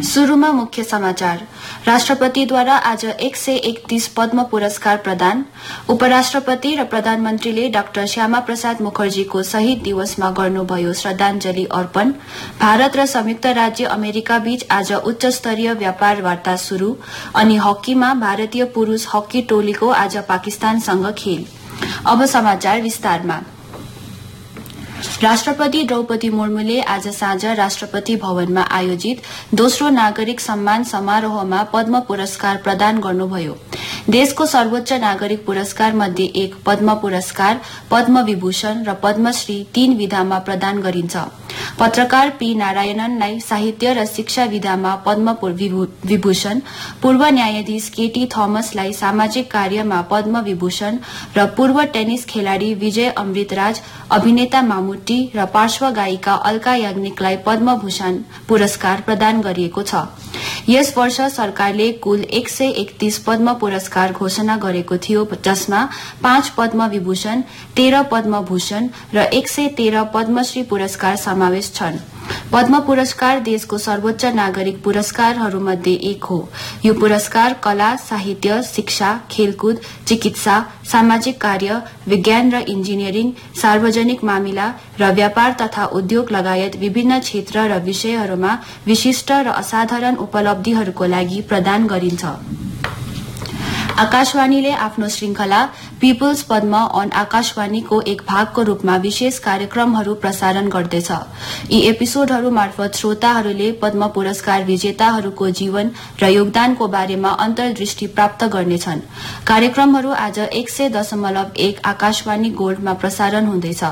सुरुमा मुख्य समाचार। राष्ट्रपतिद्वारा आज 131 पद्म पुरस्कार प्रदान। उपराष्ट्रपति र प्रधानमन्त्रीले डाक्टर श्यामा प्रसाद मुखर्जीको शहीद दिवसमा गर्नुभयो श्रद्धाञ्जली अर्पण। भारत र संयुक्त राज्य अमेरिका बीच आज उच्च स्तरीय व्यापार वार्ता शुरू। अनि हकीमा भारतीय पुरूष हकी टोलीको आज पाकिस्तानसँग खेल। अब समाचार विस्तारमा। राष्ट्रपति द्रौपदी मुर्मुले आज साँझ राष्ट्रपति भवनमा आयोजित दोस्रो नागरिक सम्मान समारोहमा पद्म पुरस्कार प्रदान गर्नुभयो। देशको सर्वोच्च नागरिक पुरस्कार मध्ये एक पद्म पुरस्कार, पद्म विभूषण र पद्मश्री 3 विधामा प्रदान गरिन्छ। पत्रकार पी नारायणनलाई साहित्य र शिक्षा विधामा पद्म विभूषण, पूर्व न्यायाधीश केटी थोमसलाई सामाजिक कार्यमा पद्म विभूषण र पूर्व टेनिस खेलाड़ी विजय अमृतराज, अभिनेता मामुट्टी र पार्श्व गायिका अलका याग्निकलाई पद्मभूषण पुरस्कार प्रदान गरिएको छ। यस वर्ष सरकारले कुल 131 पद्म पुरस्कार घोषणा गरेको थियो, जसमा 5 पद्म विभूषण, 13 पद्म भूषण र 113 पद्मश्री पुरस्कार समावेश छन्। पद्म पुरस्कार देशको सर्वोच्च नागरिक पुरस्कारहरूमध्ये एक हो। यो पुरस्कार कला, साहित्य, शिक्षा, खेलकुद, चिकित्सा, सामाजिक कार्य, विज्ञान र इन्जिनियरिङ, सार्वजनिक मामिला र व्यापार तथा उद्योग लगायत विभिन्न क्षेत्र र विषयहरूमा विशिष्ट र असाधारण उपलब्धिहरूको लागि प्रदान गरिन्छ। आकाशवाणीले आफ्नो श्रृंखला पीपुल्स पद्म अन आकाशवाणीको एक भागको रूपमा विशेष कार्यक्रमहरू प्रसारण गर्दैछ। यी एपिसोडहरू मार्फत श्रोताहरूले पद्म पुरस्कार विजेताहरूको जीवन र योगदानको बारेमा अन्तर्दृष्टि प्राप्त गर्नेछन्। कार्यक्रमहरू आज 100.1 आकाशवाणी गोल्डमा प्रसारण हुँदैछ।